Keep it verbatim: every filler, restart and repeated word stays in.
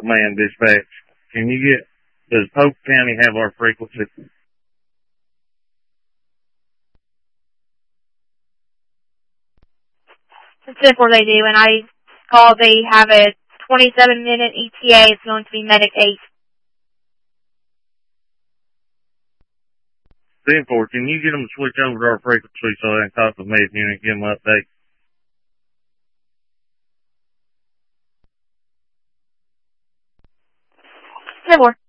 Command Dispatch. Can you get, does Polk County have our frequency? Central they do, and I call, they have a twenty-seven minute E T A. It's going to be Medic eight. ten four, can you get them to switch over to our frequency so they can talk to me if you need to give them an update? ten four.